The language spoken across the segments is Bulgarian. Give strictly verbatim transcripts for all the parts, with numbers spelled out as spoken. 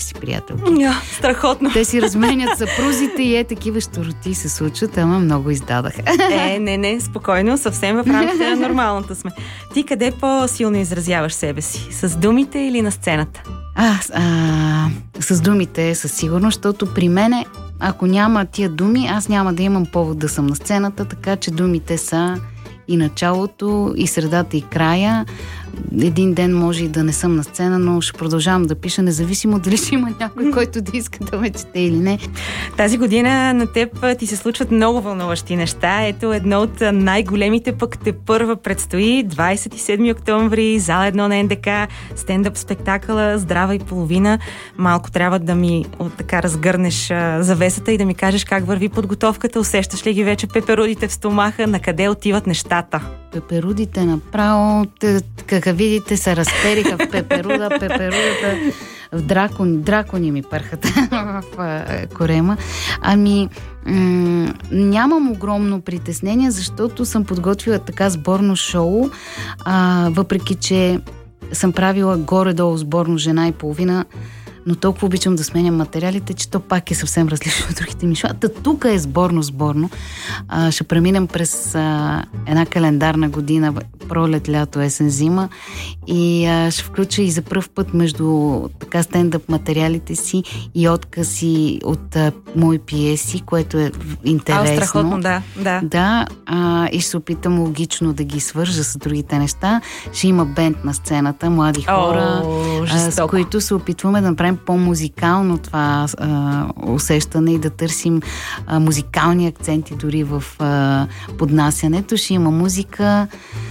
новите си приятелки. Yeah, страхотно. Те си разменят съпрузите и е, такива щуроти се случват, ама много издадах. Е, не, не, спокойно, съвсем в рамките на нормалната сме. Ти къде по-силно изразяваш себе си? С думите или на сцената? А, а, с думите със сигурност, защото при мене, ако няма тия думи, аз няма да имам повод да съм на сцената, така че думите са и началото, и средата, и края. Един ден може и да не съм на сцена, но ще продължавам да пиша, независимо дали ще има някой, който да иска да ме чете или не. Тази година на теб ти се случват много вълнуващи неща. Ето едно от най-големите, пък те първа предстои двадесет и седми октомври, зала едно на Ен Де Ка, стендъп спектакъла Здрава и половина. Малко трябва да ми от така разгърнеш а, завесата и да ми кажеш как върви подготовката. Усещаш ли ги вече пеперудите в стомаха? На къде отиват нещата? Пеперудите направо, как видите, се разпериха в пеперуда, пеперудата в дракони, дракони ми пърхат в корема. Ами, м- нямам огромно притеснение, защото съм подготвила така сборно шоу, а, въпреки че съм правила горе-долу сборно Жена и половина, но толкова обичам да сменям материалите, че то пак е съвсем различно от другите ми шоу. Та тук е сборно-сборно. А, ще преминем през а, една календарна година, пролет, лято, есен, зима, и а, ще включа и за пръв път между така стендъп материалите си и откази от а, мои пиеси, което е интересно. А, страхотно, да. Да, да а, и ще се опитам логично да ги свържа с другите неща. Ще има бенд на сцената, млади хора, О, а, с които се опитваме да направим по-музикално това а, усещане и да търсим а, музикални акценти дори в а, поднасянето. Ще има музика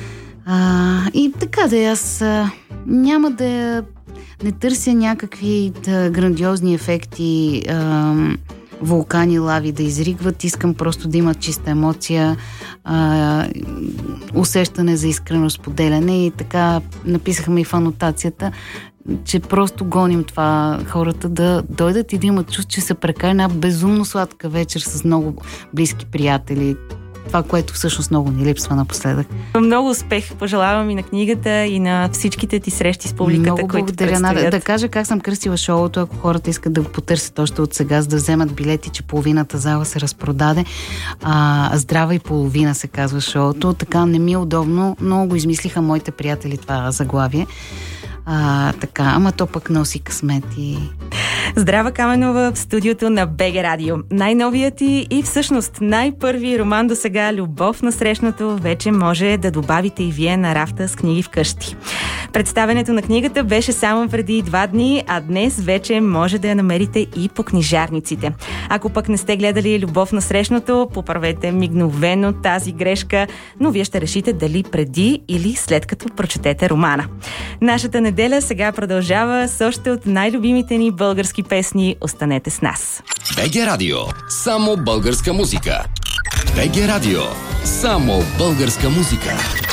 а, и така да аз а, няма да не търся някакви да, грандиозни ефекти, а, вулкани, лави да изригват. Искам просто да има чиста емоция, а, усещане за искрено споделяне, и така написахме и в анотацията, че просто гоним това хората да дойдат и да имат чувство, че се прекара една безумно сладка вечер с много близки приятели. Това, което всъщност много ни липсва напоследък. Много успех пожелавам и на книгата, и на всичките ти срещи с публиката, много които благодаря. предстоят. Да, да кажа как съм кръстила шоуто, ако хората искат да го потърсят още от сега, за да вземат билети, че половината зала се разпродаде. А, Здрава и половина се казва шоуто. Така не ми е удобно. Много го измислиха моите приятели това заглавие. А, така, ама то пък носи късмет и... Здрава Каменова в студиото на БГ Радио. Най-новият ти и всъщност най-първи роман до сега "Любов на срещното" вече може да добавите и вие на рафта с книги вкъщи. Представянето на книгата беше само преди два дни, а днес вече може да я намерите и по книжарниците. Ако пък не сте гледали "Любов на срещното", поправете мигновено тази грешка, но вие ще решите дали преди или след като прочетете романа. Нашата неделя сега продължава с още от най-любимите ни български песни. Останете с нас. БГ Радио. Само българска музика. БГ Радио. Само българска музика.